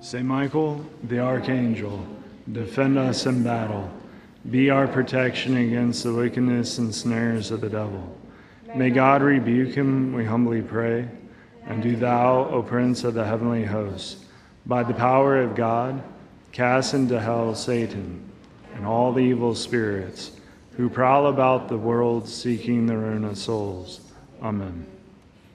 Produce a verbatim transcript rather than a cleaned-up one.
Saint Michael, the Archangel, defend us in battle. Be our protection against the wickedness and snares of the devil. May God rebuke him, we humbly pray. And do thou, O Prince of the heavenly hosts, by the power of God, cast into hell Satan and all the evil spirits who prowl about the world seeking the ruin of souls. Amen.